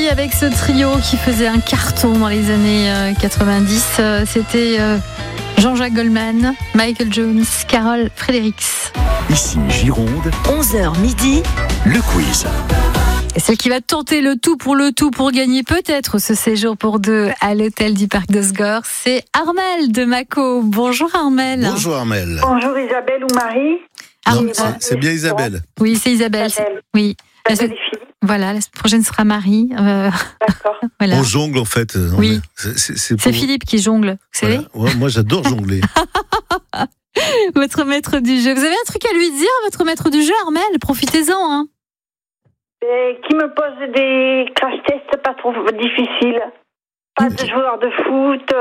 avec ce trio qui faisait un carton dans les années 90. C'était Jean-Jacques Goldman, Michael Jones, Carol Fredericks. Ici Gironde, 11h midi, le quiz. Et celle qui va tenter le tout pour gagner peut-être ce séjour pour deux à l'hôtel du Parc d'Osgore, c'est Armelle de Mâcon. Bonjour Armelle. Bonjour Armelle. Bonjour Isabelle ou Marie. Non, c'est bien Isabelle. Oui, c'est Isabelle. Oui. Isabelle et Philippe. Voilà, la semaine prochaine sera Marie. D'accord. Voilà. On jongle en fait. Oui. C'est C'est Philippe qui jongle, vous savez. Voilà. Ouais, moi j'adore jongler. Votre maître du jeu. Vous avez un truc à lui dire, votre maître du jeu, Armelle? Profitez-en. Hein. Et qui me pose des crash tests pas trop difficiles. Pas de joueur de foot,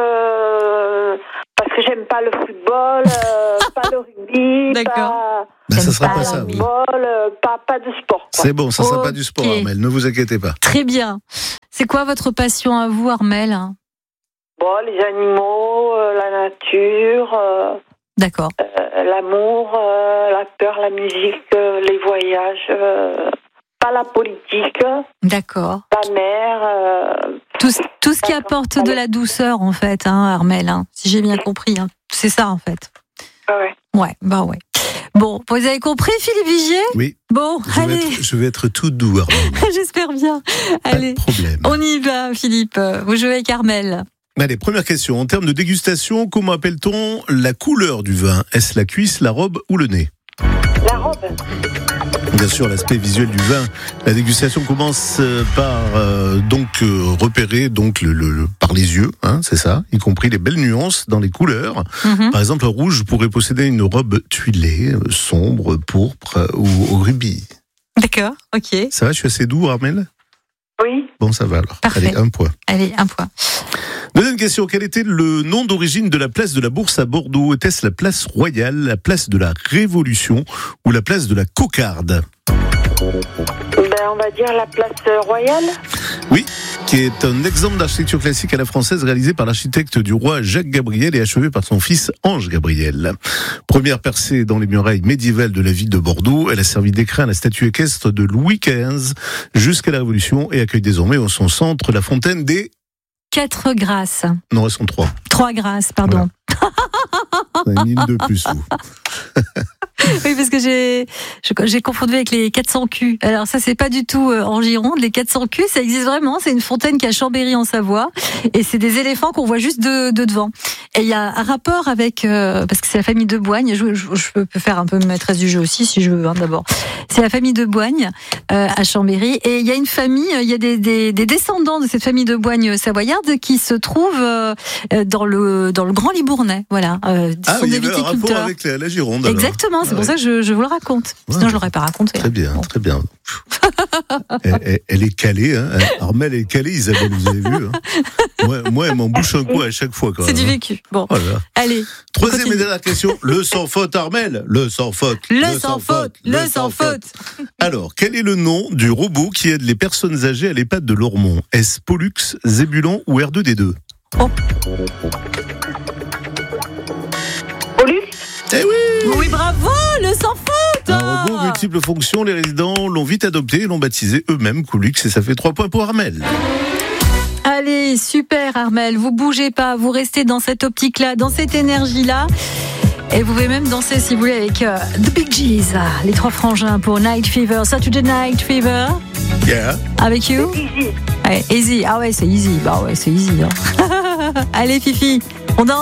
parce que j'aime pas le football, pas le rugby, D'accord. Ça sera pas pas le ça. Oui. pas pas de sport. Quoi. C'est bon, ça sera pas du sport Ok. Armelle, ne vous inquiétez pas. Très bien. C'est quoi votre passion à vous, Armelle? Bon, les animaux, la nature, D'accord. l'amour, la peur, la musique, les voyages, pas la politique, D'accord. la mer. Tout ce qui apporte de la douceur, en fait, hein, Armelle, hein, si j'ai bien compris. Hein. C'est ça, en fait. Ouais. Ouais, bah ouais. Bon, vous avez compris, Philippe Vigier? Oui. Bon, allez, Je vais être tout doux Armelle. j'espère bien. Pas Allez, de problème. on y va, Philippe. Vous jouez avec Armelle. Allez, première question. En termes de dégustation, comment appelle-t-on la couleur du vin? Est-ce la cuisse, la robe ou le nez? La robe. Bien sûr, l'aspect visuel du vin. La dégustation commence par repérer par les yeux, hein, c'est ça, y compris les belles nuances dans les couleurs. Mhm. Par exemple, le rouge pourrait posséder une robe tuilée, sombre, pourpre ou au rubis. D'accord, ok. Ça va, je suis assez doux, Armelle? Oui. Bon, ça va alors. Parfait. Allez, un point. Allez, un point. Deuxième question, quel était le nom d'origine de la place de la Bourse à Bordeaux? Était-ce la place Royale, la place de la Révolution ou la place de la Cocarde? On va dire la place Royale. Oui, qui est un exemple d'architecture classique à la française réalisé par l'architecte du roi Jacques Gabriel et achevé par son fils Ange Gabriel. Première percée dans les murailles médiévales de la ville de Bordeaux, elle a servi d'écrin à la statue équestre de Louis XV jusqu'à la Révolution et accueille désormais en son centre la fontaine des... 4 grâces. Non, elles sont 3. 3 grâces, pardon. Vous avez mis une de plus, vous. Oui, parce que j'ai confondu avec les 400 culs. Alors ça, c'est pas du tout en Gironde. Les 400 culs, ça existe vraiment. C'est une fontaine qui est à Chambéry en Savoie. Et c'est des éléphants qu'on voit juste de devant. Et il y a un rapport avec... parce que c'est la famille de Boigne. Je peux faire un peu maîtresse du jeu aussi, si je veux, hein, d'abord. C'est la famille de Boigne à Chambéry. Et il y a une famille, il y a des descendants de cette famille de Boigne savoyarde qui se trouvent dans le Grand Libournais. Voilà. Ah, sont il y des avait un rapport viticulteurs. avec la Gironde. alors. Exactement, c'est pour ça que je vous le raconte. Sinon, je l'aurais pas raconté. Très bien, Bon. très bien. Elle est calée, hein. Armelle est calée, Isabelle, vous avez vu. Hein. Moi, elle m'en bouche un coup à chaque fois. Quand C'est même, du hein. vécu. Bon, Voilà. allez. Troisième et continue. dernière question. Le sans faute, Armelle. Le sans faute. Le sans faute, le sans faute. Alors, quel est le nom du robot qui aide les personnes âgées à l'EHPAD de Lormont? Est-ce Pollux, Zébulon ou R2D2? Pollux. Eh oui! Oui, bravo, le sans faute. Un robot multiples fonctions, les résidents l'ont vite adopté et l'ont baptisé eux-mêmes Pollux et ça fait 3 points pour Armelle. Allez, super Armelle, vous bougez pas, vous restez dans cette optique-là, dans cette énergie-là. Et vous pouvez même danser si vous voulez avec The Big Gees, les 3 frangins pour Night Fever, Saturday Night Fever. Yeah. Avec you? Easy. Ouais, easy. Ah ouais, c'est easy. Bah ouais, c'est easy. Hein. Allez, Fifi, on danse.